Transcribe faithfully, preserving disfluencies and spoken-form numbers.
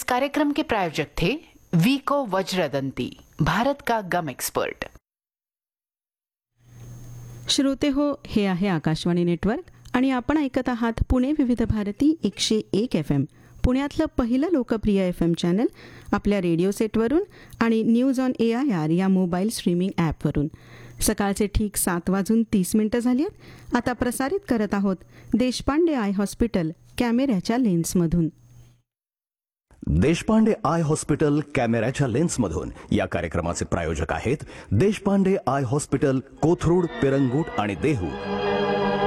कार्यक्रम के प्रायोजक थे वीको वज्रदंती, भारत का गम एक्सपर्ट. श्रोते हो, हे आहे आकाशवाणी नेटवर्क आणि आपण ऐकत आहात पुणे विविध भारती एकशे एक एफ एम, पुण्यातलं पहिलं लोकप्रिय एफ एम चॅनल आपल्या रेडिओ सेटवरून आणि news on A I R या मोबाईल स्ट्रीमिंग ॲपवरून. सकाळचे ठीक सात वाजून तीस मिनिटं झाली आहेत. आता प्रसारित करत आहोत देशपांडे आय हॉस्पिटल कॅमेऱ्याच्या लेन्समधून. देशपांडे आय हॉस्पिटल कॅमेऱ्याच्या लेन्समधून या कार्यक्रमाचे प्रायोजक आहेत देशपांडे आय हॉस्पिटल, कोथरूड, पेरंगूट आणि देहू.